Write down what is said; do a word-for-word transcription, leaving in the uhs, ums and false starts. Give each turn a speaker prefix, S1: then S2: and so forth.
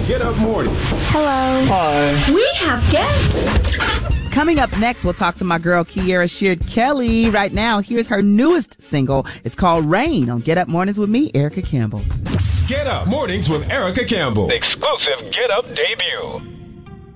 S1: Get Up Morning.
S2: Hello.
S3: Hi.
S4: We have guests.
S5: Coming up next, we'll talk to my girl, Kiera Sheard Kelly. Right now, here's her newest single. It's called Rain on Get Up Mornings with me, Erica Campbell.
S1: Get Up Mornings with Erica Campbell.
S6: Exclusive Get Up debut.